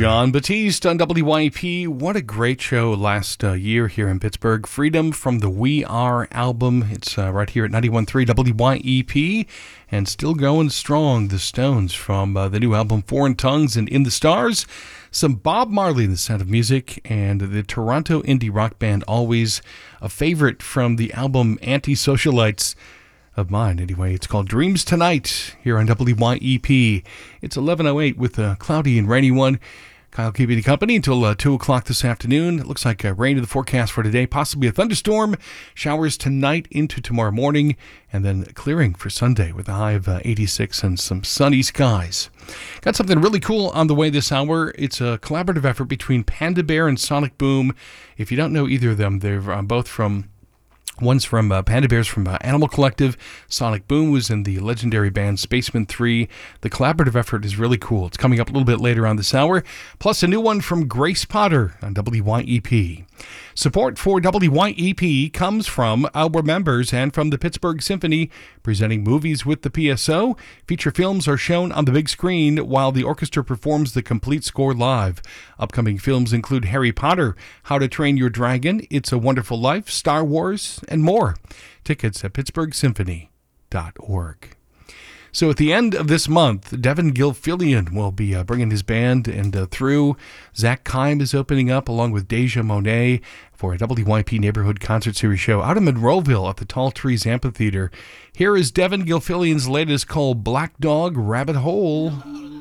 John Batiste on WYEP. What a great show last year here in Pittsburgh. Freedom from the We Are album. It's right here at 91.3 WYEP and still going strong. The Stones from the new album Foreign Tongues and In the Stars. Some Bob Marley in The Sound of Music and the Toronto indie rock band Always, a favorite from the album Anti-Socialites of mine anyway. It's called Dreams Tonight here on WYEP. It's 11:08 with a cloudy and rainy one. Kyle keeping you company until 2 o'clock this afternoon. It looks like rain in the forecast for today, possibly a thunderstorm. Showers tonight into tomorrow morning, and then clearing for Sunday with a high of 86 and some sunny skies. Got something really cool on the way this hour. It's a collaborative effort between Panda Bear and Sonic Boom. If you don't know either of them, they're both from... One's from Panda Bears from Animal Collective. Sonic Boom was in the legendary band Spacemen 3. The collaborative effort is really cool. It's coming up a little bit later on this hour. Plus a new one from Grace Potter on WYEP. Support for WYEP comes from our members and from the Pittsburgh Symphony, presenting movies with the PSO. Feature films are shown on the big screen while the orchestra performs the complete score live. Upcoming films include Harry Potter, How to Train Your Dragon, It's a Wonderful Life, Star Wars, and more. Tickets at pittsburghsymphony.org. So at the end of this month, Devin Gilfillian will be bringing his band through. Zach Kime is opening up along with Deja Monet for a WYP Neighborhood Concert Series show out of Monroeville at the Tall Trees Amphitheater. Here is Devin Gilfillian's latest called Black Dog Rabbit Hole.